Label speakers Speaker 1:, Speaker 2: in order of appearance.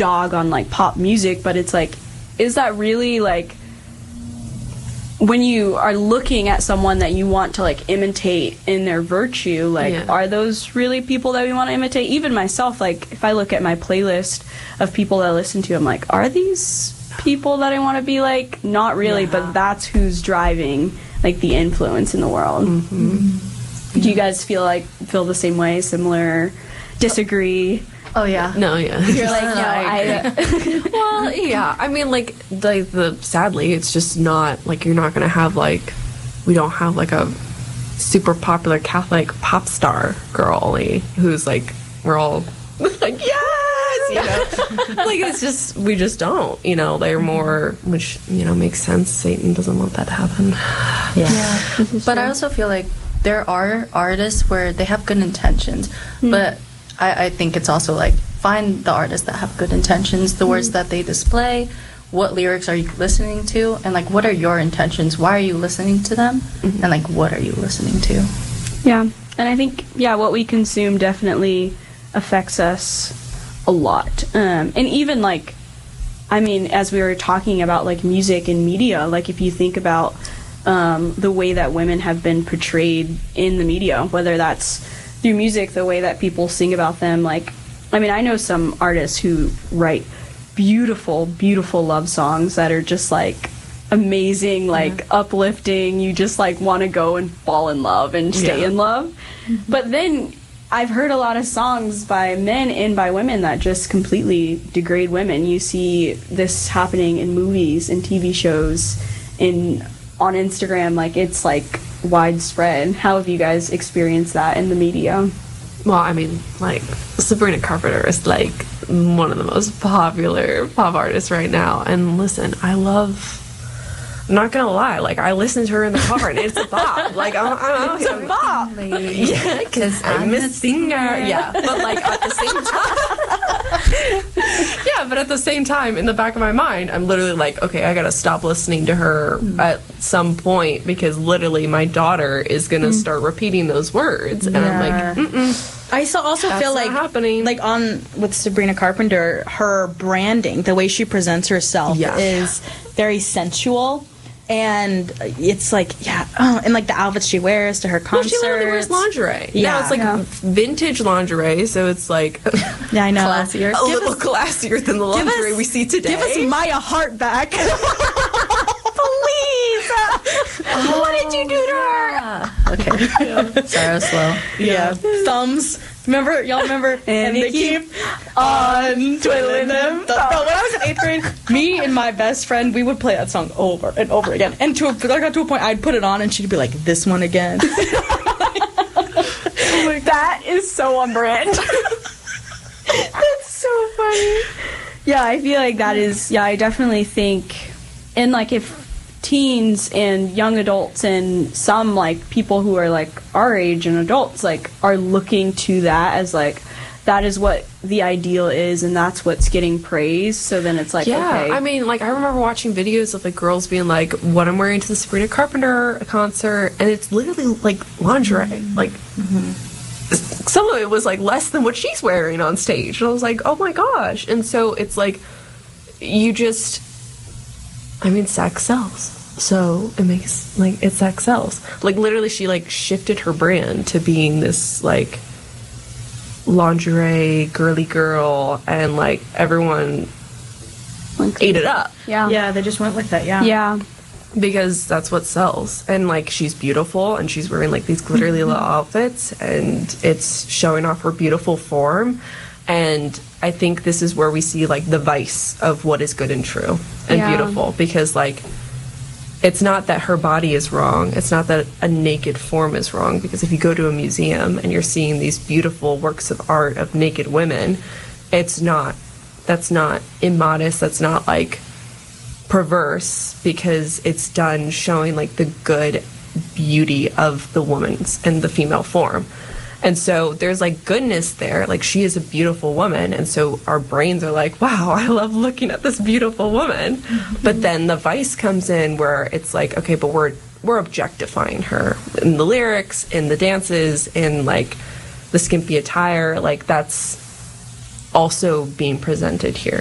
Speaker 1: dog on like pop music, but it's like, is that really like, when you are looking at someone that you want to like imitate in their virtue, like are those really people that we want to imitate? Even myself, like if I look at my playlist of people that I listen to, I'm like, are these people that I want to be like? Not really, but that's who's driving like the influence in the world. Do you guys feel the same way, similar, disagree?
Speaker 2: Oh yeah.
Speaker 3: No, yeah.
Speaker 1: You're like, no, I
Speaker 3: well, yeah. I mean, like the sadly, it's just not like you're not gonna have like, we don't have like a super popular Catholic pop star girlie who's like, we're all like, yes, you know. Like it's just, we just don't, you know. They're more, which, you know, makes sense. Satan doesn't want that to happen.
Speaker 2: Yeah. But I also feel like there are artists where they have good intentions, but I think it's also like, find the artists that have good intentions, the words that they display, what lyrics are you listening to, and like what are your intentions, why are you listening to them, and like what are you listening to.
Speaker 1: Yeah, and I think what we consume definitely affects us a lot, and even like, I mean, as we were talking about like music and media, like if you think about the way that women have been portrayed in the media, whether that's through music, the way that people sing about them. Like, I mean, I know some artists who write beautiful, beautiful love songs that are just like amazing, like uplifting. You just like want to go and fall in love and stay in love. But then I've heard a lot of songs by men and by women that just completely degrade women. You see this happening in movies and TV shows, on Instagram, like it's like widespread. How have you guys experienced that in the media?
Speaker 3: Well, I mean, like Sabrina Carpenter is like one of the most popular pop artists right now, and listen, I'm not gonna lie, like I listen to her in the car and it's a bop. Like it's a bop. Yeah, because I'm a singer. Yeah, but like at the same time, but at the same time, in the back of my mind, I'm literally like, okay, I gotta stop listening to her at some point, because literally my daughter is gonna start repeating those words, and I'm like,
Speaker 4: I also feel like
Speaker 3: happening.
Speaker 4: Like with Sabrina Carpenter, her branding, the way she presents herself is very sensual. And it's like, and like the outfits she wears to her concerts.
Speaker 3: Well, she literally wears lingerie.
Speaker 4: Yeah.
Speaker 3: Now it's like vintage lingerie, so it's like
Speaker 4: I know.
Speaker 3: Classier. A little classier than the lingerie we see today.
Speaker 4: Give us Maya Hart back. Please.
Speaker 1: What did you do to her?
Speaker 2: Okay. Sorry, I was slow.
Speaker 4: Yeah. Thumbs. Y'all remember? And they keep on twiddling them. When I was in 8th grade, me and my best friend, we would play that song over and over again. And I got to a point, I'd put it on and she'd be like, this one again.
Speaker 1: That is so on brand. That's so funny. Yeah, I feel like that is, I definitely think, and like if teens and young adults and some like people who are like our age and adults like are looking to that as like, that is what the ideal is and that's what's getting praised, so then it's like, okay.
Speaker 3: I mean, like I remember watching videos of like girls being like, what I'm wearing to the Sabrina Carpenter concert, and it's literally like lingerie, like some of it was like less than what she's wearing on stage, and I was like, oh my gosh. And so it's like, you just, I mean, sex sells. So it makes, like, sex sells. Like, literally, she, like, shifted her brand to being this, like, lingerie, girly girl, and, like, everyone ate it up.
Speaker 1: Yeah.
Speaker 4: Yeah, they just went with it,
Speaker 1: Yeah.
Speaker 3: Because that's what sells. And, like, she's beautiful, and she's wearing, like, these glittery little outfits, and it's showing off her beautiful form. And I think this is where we see, like, the vice of what is good and true and beautiful. Because, like, it's not that her body is wrong. It's not that a naked form is wrong. Because if you go to a museum and you're seeing these beautiful works of art of naked women, that's not immodest. That's not, like, perverse, because it's done showing, like, the good beauty of the woman's and the female form. And so there's, like, goodness there. Like, she is a beautiful woman. And so our brains are like, wow, I love looking at this beautiful woman. But then the vice comes in where it's like, okay, but we're objectifying her in the lyrics, in the dances, in, like, the skimpy attire. Like, that's also being presented here.